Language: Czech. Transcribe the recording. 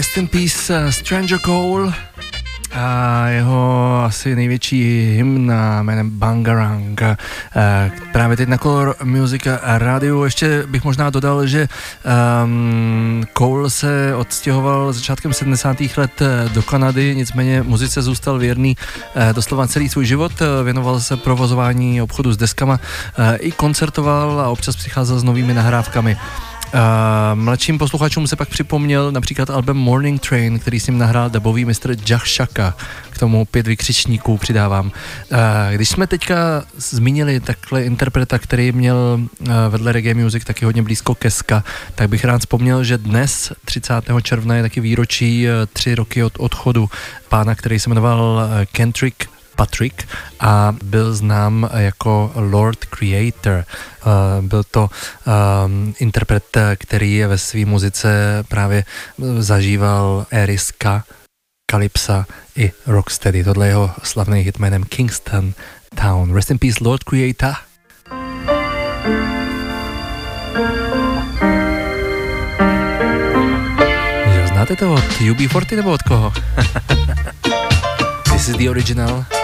Rest in Peace Stranger Cole a jeho asi největší hymna jménem Bangarang. Právě teď na Color Music rádiu. Ještě bych možná dodal, že Cole se odstěhoval začátkem 70. let do Kanady, nicméně muzice zůstal věrný doslova celý svůj život. Věnoval se provozování obchodu s deskama, i koncertoval a občas přicházel s novými nahrávkami. Mladším posluchačům se pak připomněl například album Morning Train, který s ním nahrál dabový mistr Jah Shaka. K tomu 5 vykřičníků přidávám. Když jsme teďka zmínili takhle interpreta, který měl vedle reggae music taky hodně blízko ke ska, tak bych rád vzpomněl, že dnes 30. června je taky výročí 3 roky od odchodu pána, který se jmenoval Kendrick Patrick a byl znám jako Lord Creator. Byl to interpret, který ve své muzice právě zažíval éry ska, kalypsa i rocksteady. Tohle je jeho slavný hit jménem Kingston Town. Rest in peace, Lord Creator. Znáte to od UB40 nebo od koho? This is the original.